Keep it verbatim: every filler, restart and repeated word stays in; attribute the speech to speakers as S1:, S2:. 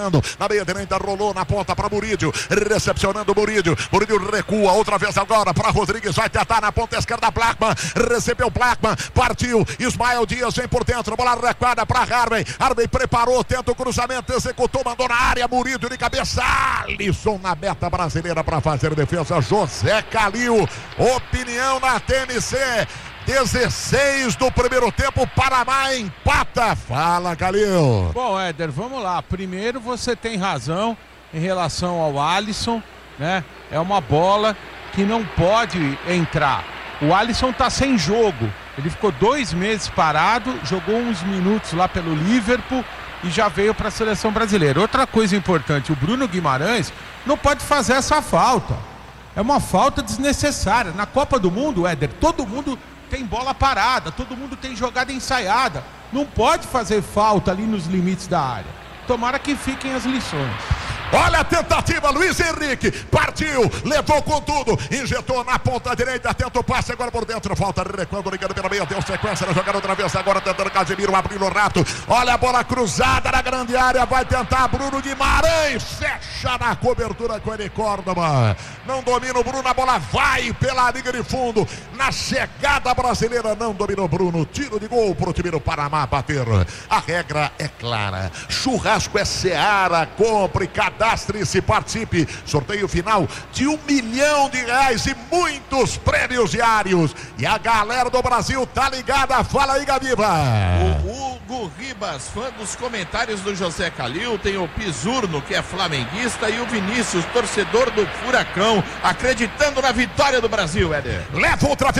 S1: Na meia direita, rolou na ponta para Murídio, recepcionando Murídio, Murídio recua outra vez agora para Rodrigues, vai tentar na ponta esquerda, Blackman, recebeu Blackman, partiu, Ismael Dias vem por dentro, bola recuada para Harvey, Harvey preparou, tenta o cruzamento, executou, mandou na área, Murídio de cabeça, Alisson na meta brasileira para fazer defesa, José Calil, opinião na T N C. dezesseis do primeiro tempo, Panamá empata. Fala, Calil.
S2: Bom, Éder, vamos lá. Primeiro, você tem razão em relação ao Alisson, né? É uma bola que não pode entrar. O Alisson tá sem jogo. Ele ficou dois meses parado, jogou uns minutos lá pelo Liverpool e já veio para a seleção brasileira. Outra coisa importante, o Bruno Guimarães não pode fazer essa falta. É uma falta desnecessária. Na Copa do Mundo, Éder, todo mundo tem bola parada, todo mundo tem jogada ensaiada. Não pode fazer falta ali nos limites da área. Tomara que fiquem as lições.
S1: Olha a tentativa, Luiz Henrique, partiu, levou com tudo, injetou na ponta direita, tenta o passe agora por dentro, falta recuando, ligando pela meia, deu sequência na jogada outra vez, agora tentando Casemiro, abrindo o rato, olha a bola cruzada na grande área, vai tentar Bruno Guimarães, fecha na cobertura com ele, Córdoba, não domina o Bruno, a bola vai pela liga de fundo, na chegada brasileira, não dominou Bruno, tiro de gol pro time do Panamá bater, a regra é clara, churrasco é Seara, compre, cadastre-se, participe, sorteio final de um milhão de reais e muitos prêmios diários, e a galera do Brasil tá ligada, fala aí, Gaviva.
S3: O Hugo Ribas, fã dos comentários do José Calil, tem o Pisurno, que é flamenguista, e o Vinícius, torcedor do Furacão, acreditando na vitória do Brasil, Éder.
S1: Leva outra vez